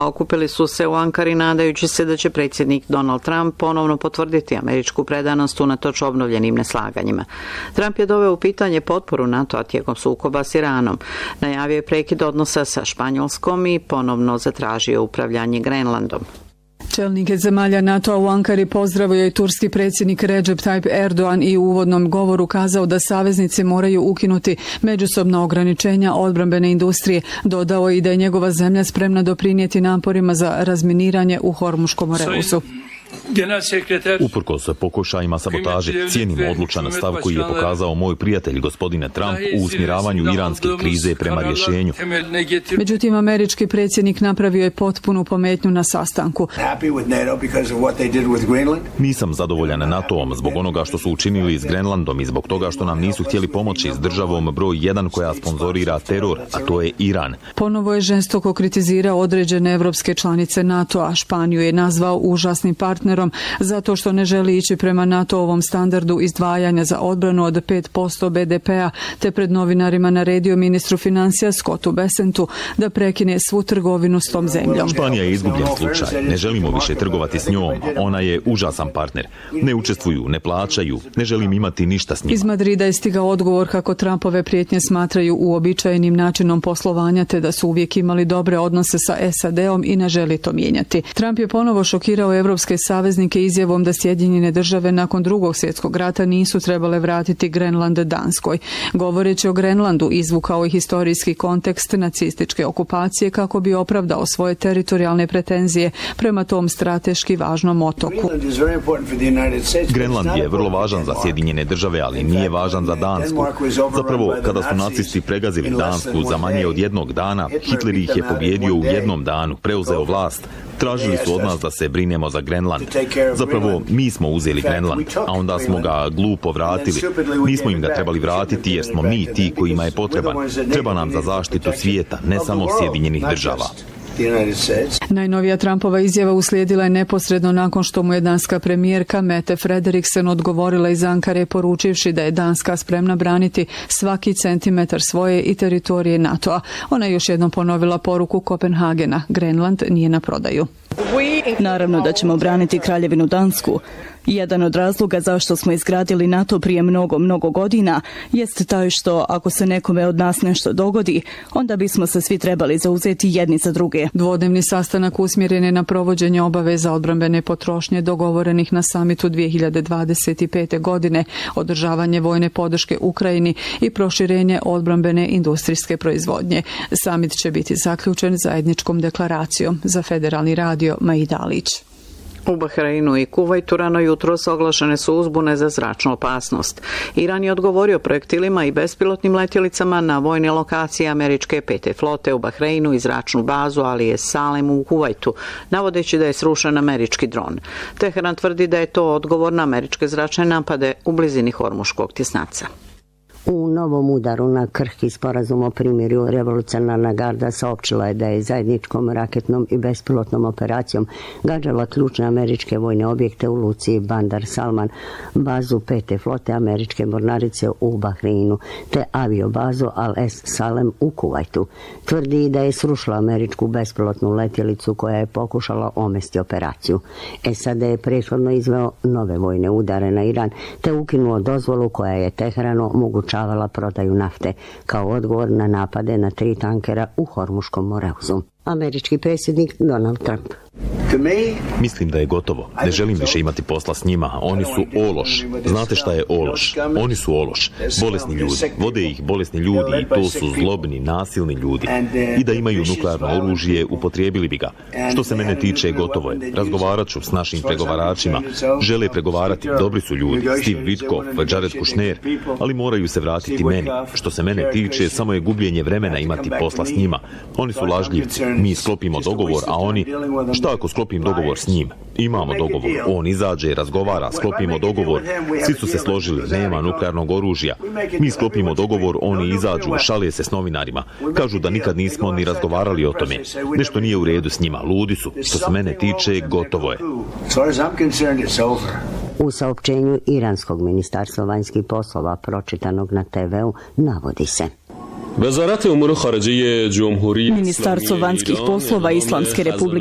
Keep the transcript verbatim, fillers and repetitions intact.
Okupili su se u Ankari nadajući se da će predsjednik Donald Trump ponovno potvrditi američku predanost unatoč obnovljenim neslaganjima. Trump je doveo u pitanje potporu NATO-a tijekom sukoba s Iranom. Najavio je prekid odnosa sa Španjolskom i ponovno zatražio upravljanje Grenlandom. Čelnike zemalja NATO-a u Ankari pozdravio je turski predsjednik Recep Tayyip Erdogan i u uvodnom govoru kazao da saveznici moraju ukinuti međusobna ograničenja odbrambene industrije. Dodao je i da je njegova zemlja spremna doprinijeti naporima za razminiranje u Hormuškom Moreusu. Uprkos pokušajima sabotaže, cijenim odlučan stav koji je pokazao moj prijatelj gospodine Trump u usmjeravanju iranske krize prema rješenju. Međutim, američki predsjednik napravio je potpunu pometnju na sastanku. Nisam zadovoljan NATO-om zbog onoga što su učinili s Grenlandom i zbog toga što nam nisu htjeli pomoći s državom broj jedan koja sponzorira teror, a to je Iran. Ponovo je žestoko kritizirao određene evropske članice NATO-a. Španiju je nazvao užasnim partnerom zato što ne želi ići prema NATO-ovom standardu izdvajanja za odbranu od pet posto be de pea, te pred novinarima naredio ministru financija Scottu Bessentu da prekine svu trgovinu s tom zemljom. Španija je izgubljen slučaj. Ne želimo više trgovati s njom. Ona je užasan partner. Ne učestvuju, ne plaćaju, ne želim imati ništa s njima. Iz Madrida je stigao odgovor kako Trumpove prijetnje smatraju uobičajenim načinom poslovanja, te da su uvijek imali dobre odnose sa es a de-om i ne želi to mijenjati. Trump je ponovo šokirao evropske saveznike izjavom da Sjedinjene države nakon drugog svjetskog rata nisu trebale vratiti Grenland Danskoj. Govoreći o Grenlandu, izvukao je historijski kontekst nacističke okupacije kako bi opravdao svoje teritorijalne pretenzije prema tom strateški važnom otoku. Grenland je vrlo važan za Sjedinjene države, ali nije važan za Dansku. Zapravo, kada su nacisti pregazili Dansku za manje od jednog dana, Hitler ih je pobjedio u jednom danu, preuzeo vlast. Tražili su od nas da se brinemo za Grenland. Zapravo, mi smo uzeli Grenland, a onda smo ga glupo vratili. Nismo im ga trebali vratiti jer smo mi ti kojima je potreban. Treba nam za zaštitu svijeta, ne samo Sjedinjenih država. Najnovija Trumpova izjava uslijedila je neposredno nakon što mu je danska premijerka Mette Frederiksen odgovorila iz Ankare poručivši da je Danska spremna braniti svaki centimetar svoje i teritorije NATO-a. Ona je još jednom ponovila poruku Kopenhagena: Grenland nije na prodaju. Naravno da ćemo braniti Kraljevinu Dansku. Jedan od razloga zašto smo izgradili NATO prije mnogo, mnogo godina jest taj što ako se nekome od nas nešto dogodi, onda bismo se svi trebali zauzeti jedni za druge. Dvodnevni sastanak usmjeren je na provođenje obaveza odbrambene potrošnje dogovorenih na samitu dvije hiljade dvadeset pete. godine, održavanje vojne podrške Ukrajini i proširenje odbrambene industrijske proizvodnje. Samit će biti zaključen zajedničkom deklaracijom. Za Federalni radio Maida Alić. U Bahreinu i Kuvajtu rano jutros oglašene su uzbune za zračnu opasnost. Iran je odgovorio projektilima i bespilotnim letjelicama na vojne lokacije američke pete flote u Bahreinu i zračnu bazu Ali es Salem u Kuvajtu, navodeći da je srušen američki dron. Teheran tvrdi da je to odgovor na američke zračne napade u blizini Hormuškog tjesnaca. U novom udaru na krhki sporazum o primirju revolucionarna garda saopćila je da je zajedničkom raketnom i bespilotnom operacijom gađala ključne američke vojne objekte u luci Bandar Salman, bazu pete flote američke mornarice u Bahreinu, te aviobazu Al Es Salem u Kuvajtu. Tvrdi da je srušila američku bespilotnu letjelicu koja je pokušala omesti operaciju. es a de je prethodno izveo nove vojne udare na Iran, te ukinuo dozvolu koja je Teheranu omogućavala prodaju nafte kao odgovor na napade na tri tankera u Hormuškom Moreuzu. Američki predsjednik Donald Trump. Mislim da je gotovo. Ne želim više imati posla s njima. Oni su ološ. Znate šta je ološ? Oni su ološ. Bolesni ljudi. Vode ih bolesni ljudi i to su zlobni, nasilni ljudi. I da imaju nuklearno oružje, upotrijebili bi ga. Što se mene tiče, gotovo je. Razgovarat ću s našim pregovaračima. Žele pregovarati. Dobri su ljudi. Steve Witkoff, Jared Kushner, ali moraju se vratiti meni. Što se mene tiče, samo je gubljenje vremena imati posla s njima. Oni su lažljivci. Mi sklopimo dogovor, a oni... Šta ako sklopim dogovor s njim? Imamo dogovor. On izađe, razgovara, sklopimo dogovor. Svi su se složili, nema nuklearnog oružja. Mi sklopimo dogovor, oni izađu, šale se s novinarima. Kažu da nikad nismo ni razgovarali o tome. Nešto nije u redu s njima, ludi su. Što se mene tiče, gotovo je. U saopćenju Iranskog ministarstva vanjskih poslova pročitanog na te ve u navodi se: Ministarstvo vanjskih poslova Islamske republike